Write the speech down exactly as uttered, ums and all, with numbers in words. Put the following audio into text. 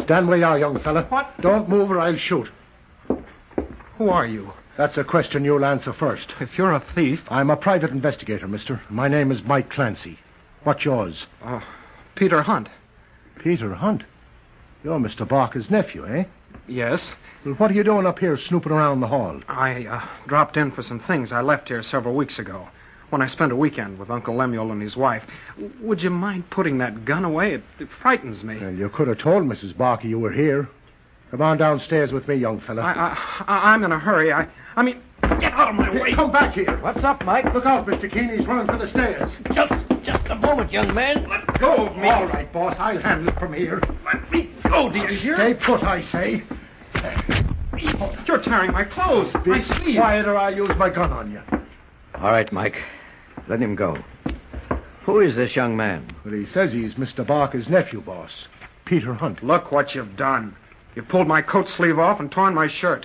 Stand where you are, young fella. What? Don't move or I'll shoot. Who are you? That's a question you'll answer first. If you're a thief... I'm a private investigator, mister. My name is Mike Clancy. What's yours? Uh, Peter Hunt. Peter Hunt? You're Mister Barker's nephew, eh? Yes. Well, what are you doing up here snooping around the hall? I uh, dropped in for some things. I left here several weeks ago when I spent a weekend with Uncle Lemuel and his wife. W- would you mind putting that gun away? It, it frightens me. Well, you could have told Missus Barker you were here. Come on downstairs with me, young fella. I, I, I, I'm in a hurry. I, I mean, get out of my way. Come back here. What's up, Mike? Look out, Mister Keene. He's running for the stairs. Just, just a moment, young man. Let go of me. All right, boss. I'll handle it from here. Let me go, do you hear? Stay put, I say. You're tearing my clothes. Be I see you. quiet or I'll use my gun on you. All right, Mike. Let him go. Who is this young man? But he says he's Mister Barker's nephew, boss. Peter Hunt. Look what you've done. You pulled my coat sleeve off and torn my shirt.